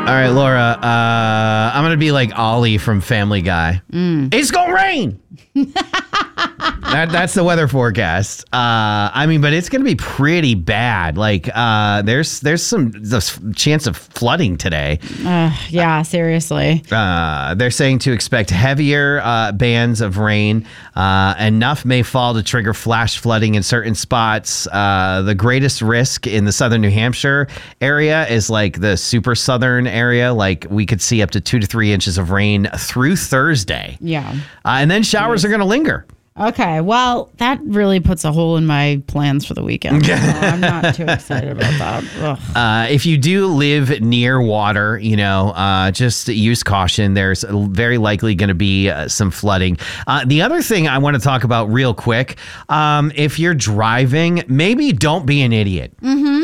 All right, Laura, I'm going to be like Ollie from Family Guy. It's going to rain. That's the weather forecast. But it's going to be pretty bad. Like, there's some chance of flooding today. Yeah, seriously. They're saying to expect heavier bands of rain. Enough may fall to trigger flash flooding in certain spots. The greatest risk in the southern New Hampshire area is like the super southern area. Like, we could see up to 2 to 3 inches of rain through Thursday. Yeah. And then showers are going to linger. Okay, well, that really puts a hole in my plans for the weekend. So I'm not too excited about that. If you do live near water, just use caution. There's very likely going to be some flooding. The other thing I want to talk about real quick, if you're driving, maybe don't be an idiot.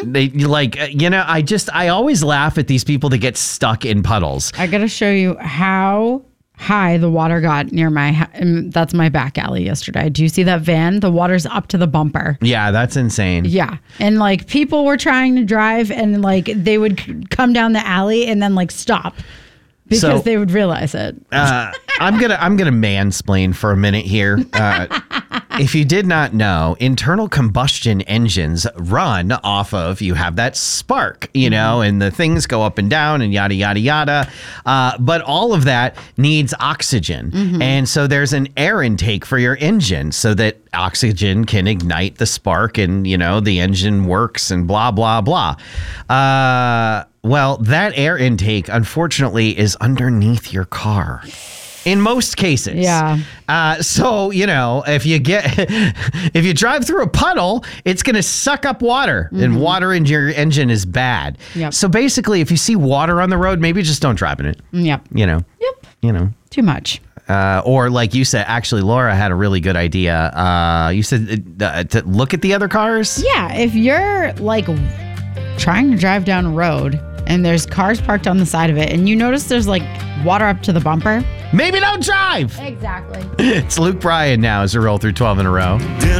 I always laugh at these people that get stuck in puddles. I got to show you how high the water got near that's my back alley yesterday. Do you see that van? The water's up to the bumper. Yeah, that's insane. Yeah. And like people were trying to drive and like they would come down the alley and then like stop because they would realize it. I'm gonna mansplain for a minute here. If you did not know, internal combustion engines run off of, you have that spark, and the things go up and down and yada, yada, yada. But all of that needs oxygen. And so there's an air intake for your engine so that oxygen can ignite the spark and, the engine works and blah, blah, blah. Well, that air intake, unfortunately, is underneath your car. In most cases. Yeah. So, if you drive through a puddle, it's going to suck up water and water in your engine is bad. Yep. So basically, if you see water on the road, maybe just don't drive in it. Yep. Yep. Too much. Or like you said, actually, Laura had a really good idea. You said to look at the other cars. Yeah. If you're like trying to drive down a road and there's cars parked on the side of it and you notice there's like water up to the bumper, maybe don't drive. Exactly. It's Luke Bryan now as we roll through 12 in a row.